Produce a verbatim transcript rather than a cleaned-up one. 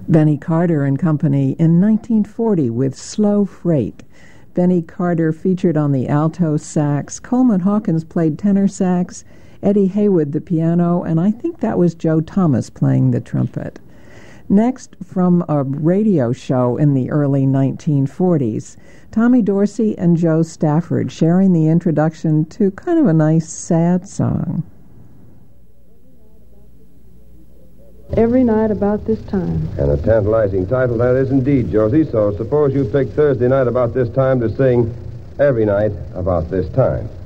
Benny Carter and Company in nineteen forty with Slow Freight. Benny Carter featured on the alto sax. Coleman Hawkins played tenor sax, Eddie Haywood the piano, and I think that was Joe Thomas playing the trumpet. Next, from a radio show in the early nineteen forties, Tommy Dorsey and Joe Stafford sharing the introduction to kind of a nice sad song. Every night about this time. And a tantalizing title that is indeed, Josie. So suppose you pick Thursday night about this time to sing Every Night About This Time.